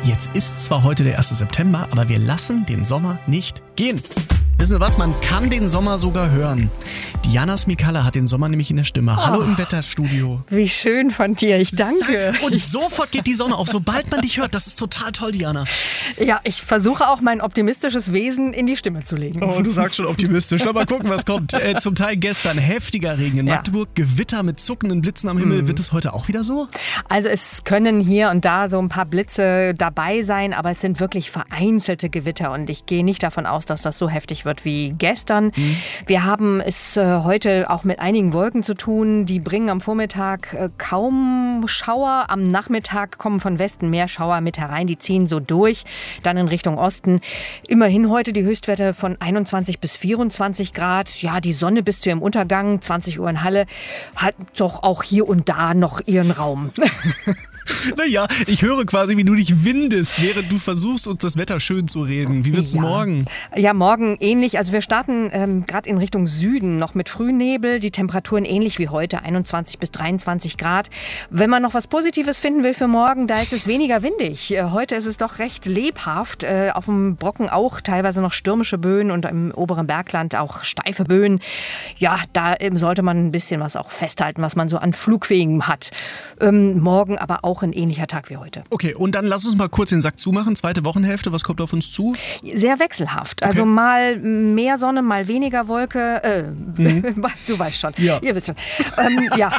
Jetzt ist zwar heute der 1. September, aber wir lassen den Sommer nicht gehen. Wissen Sie was, man kann den Sommer sogar hören. Diana Smikalla hat den Sommer nämlich in der Stimme. Hallo im Wetterstudio. Wie schön von dir, ich danke. Und sofort geht die Sonne auf, sobald man dich hört. Das ist total toll, Diana. Ja, ich versuche auch mein optimistisches Wesen in die Stimme zu legen. Oh, du sagst schon optimistisch. Mal gucken, was kommt. Zum Teil gestern heftiger Regen in Magdeburg, Gewitter mit zuckenden Blitzen am Himmel. Wird es heute auch wieder so? Also es können hier und da so ein paar Blitze dabei sein, aber es sind wirklich vereinzelte Gewitter und ich gehe nicht davon aus, dass das so heftig wird wie gestern. Wir haben es heute auch mit einigen Wolken zu tun. Die bringen am Vormittag kaum Schauer. Am Nachmittag kommen von Westen mehr Schauer mit herein. Die ziehen so durch, dann in Richtung Osten. Immerhin heute die Höchstwerte von 21 bis 24 Grad. Ja, die Sonne bis zu ihrem Untergang, 20 Uhr in Halle, hat doch auch hier und da noch ihren Raum. Naja, ich höre quasi, wie du dich windest, während du versuchst, uns das Wetter schön zu reden. Wie wird's morgen? Ja, morgen ähnlich. Also wir starten gerade in Richtung Süden noch mit Frühnebel. Die Temperaturen ähnlich wie heute, 21 bis 23 Grad. Wenn man noch was Positives finden will für morgen, da ist es weniger windig. Heute ist es doch recht lebhaft. Auf dem Brocken auch teilweise noch stürmische Böen und im oberen Bergland auch steife Böen. Ja, da sollte man ein bisschen was auch festhalten, was man so an Flugwegen hat. Morgen aber auch ein ähnlicher Tag wie heute. Okay, und dann lass uns mal kurz den Sack zumachen. Zweite Wochenhälfte, was kommt auf uns zu? Sehr wechselhaft. Also mal mehr Sonne, mal weniger Wolke. Du weißt schon. Ja. Ihr wisst schon. Ja.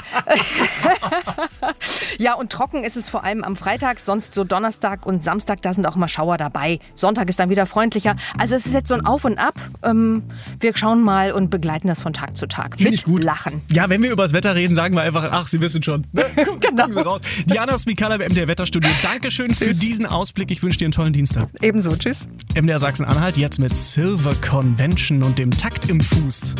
Ja, und trocken ist es vor allem am Freitag. Sonst so Donnerstag und Samstag, da sind auch mal Schauer dabei. Sonntag ist dann wieder freundlicher. Also es ist jetzt so ein Auf und Ab. Wir schauen mal und begleiten das von Tag zu Tag. Find ich gut. Lachen. Ja, wenn wir über das Wetter reden, sagen wir einfach, ach, Sie wissen schon. Genau. Sie raus. Diana Smikalla beim MDR Wetterstudio. Dankeschön für diesen Ausblick. Ich wünsche dir einen tollen Dienstag. Ebenso. Tschüss. MDR Sachsen-Anhalt jetzt mit Silver Convention und dem Takt im Fuß.